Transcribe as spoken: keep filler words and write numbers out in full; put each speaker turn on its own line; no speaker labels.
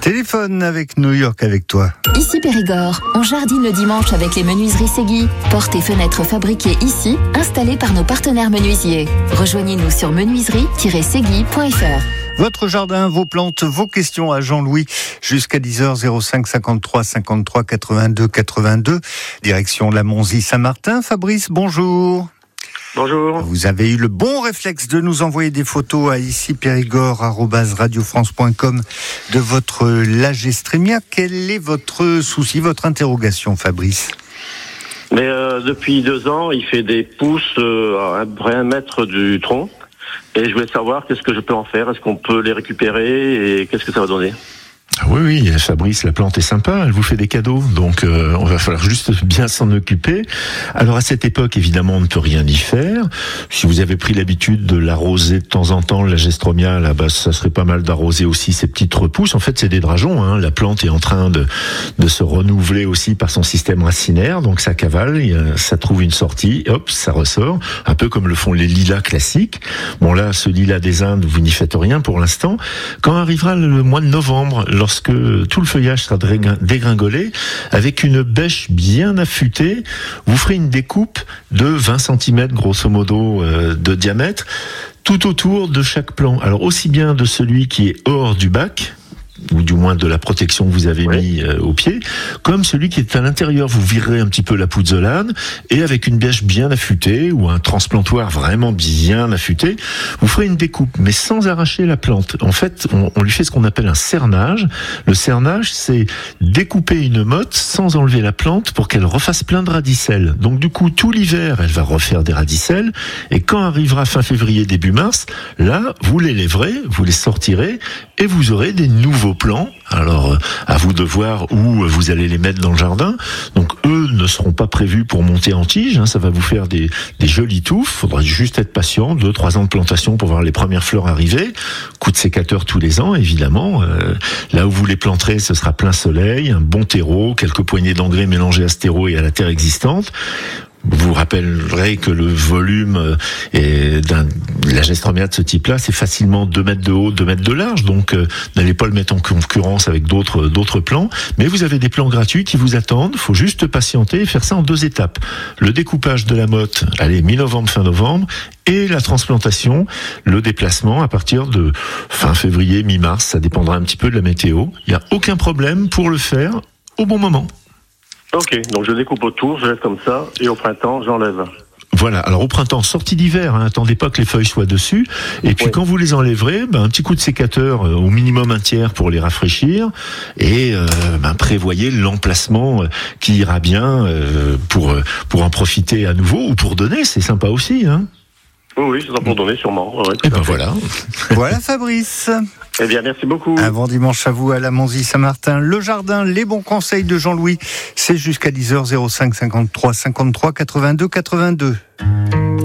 Téléphone avec New York avec toi.
Ici Périgord, on jardine le dimanche avec les menuiseries Segui. Portes et fenêtres fabriquées ici, installées par nos partenaires menuisiers. Rejoignez-nous sur menuiserie tiret segui point f r.
Votre jardin, vos plantes, vos questions à Jean-Louis jusqu'à dix heures, zéro cinq cinquante-trois cinquante-trois quatre-vingt-deux quatre-vingt-deux. Direction la Monzie-Saint-Martin. Fabrice, bonjour.
Bonjour.
Vous avez eu le bon réflexe de nous envoyer des photos à ici périgord arobase radio france point com de votre Lagestrémia. Quel est votre souci, votre interrogation, Fabrice?
Mais euh, depuis deux ans, il fait des pousses euh, à près un mètre du tronc. Et je voulais savoir qu'est-ce que je peux en faire. Est-ce qu'on peut les récupérer et qu'est-ce que ça va donner?
Oui, oui, Fabrice, la plante est sympa, elle vous fait des cadeaux, donc euh, on va falloir juste bien s'en occuper. Alors à cette époque, évidemment, on ne peut rien y faire. Si vous avez pris l'habitude de l'arroser de temps en temps, la Lagestromia, là, bah, ça serait pas mal d'arroser aussi ces petites repousses. En fait, c'est des drageons, hein. La plante est en train de, de se renouveler aussi par son système racinaire, donc ça cavale, ça trouve une sortie, hop, ça ressort, un peu comme le font les lilas classiques. Bon là, ce lilas des Indes, vous n'y faites rien pour l'instant. Quand arrivera le mois de novembre, lorsque tout le feuillage sera dégringolé, avec une bêche bien affûtée, vous ferez une découpe de vingt centimètres grosso modo euh, de diamètre tout autour de chaque plant. Alors aussi bien de celui qui est hors du bac, ou du moins de la protection que vous avez
oui.
mis euh, au pied, comme celui qui est à l'intérieur. Vous virerez un petit peu la pouzzolane et avec une bêche bien affûtée ou un transplantoir vraiment bien affûté, vous ferez une découpe, mais sans arracher la plante. En fait, on, on lui fait ce qu'on appelle un cernage. Le cernage, c'est découper une motte sans enlever la plante pour qu'elle refasse plein de radicelles. Donc du coup, tout l'hiver, elle va refaire des radicelles et quand arrivera fin février, début mars, là, vous les lèverez, vous les sortirez et vous aurez des nouveaux plants. Alors, à vous de voir où vous allez les mettre dans le jardin. Donc, eux ne seront pas prévus pour monter en tige. Hein, ça va vous faire des, des jolies touffes. Faudra juste être patient. Deux, trois ans de plantation pour voir les premières fleurs arriver. Coup de sécateur tous les ans, évidemment. Euh, là où vous les planterez, ce sera plein soleil, un bon terreau, quelques poignées d'engrais mélangés à ce terreau et à la terre existante. Vous vous rappellerez que le volume est d'un Lagestromia de ce type-là, c'est facilement deux mètres de haut, deux mètres de large, donc euh, n'allez pas le mettre en concurrence avec d'autres d'autres plants, mais vous avez des plants gratuits qui vous attendent, il faut juste patienter et faire ça en deux étapes. Le découpage de la motte, allez, mi-novembre, fin novembre, et la transplantation, le déplacement à partir de fin février, mi-mars, ça dépendra un petit peu de la météo. Il n'y a aucun problème pour le faire au bon moment.
Ok, donc je découpe autour, je laisse comme ça, et au printemps, j'enlève.
Voilà, alors au printemps, sortie d'hiver, hein, attendez pas que les feuilles soient dessus, et puis oui. Quand vous les enlèverez, ben, un petit coup de sécateur, euh, au minimum un tiers pour les rafraîchir, et euh, ben, prévoyez l'emplacement euh, qui ira bien euh, pour, euh, pour en profiter à nouveau, ou pour donner, c'est sympa aussi. Hein.
Oui, oui, c'est ça pour donner sûrement. Ouais,
et ben voilà.
Voilà Fabrice.
Eh bien, merci beaucoup.
Un bon dimanche à vous à la Monzie-Saint-Martin. Le jardin, les bons conseils de Jean-Louis, c'est jusqu'à dix heures, zéro cinq cinquante-trois cinquante-trois quatre-vingt-deux quatre-vingt-deux.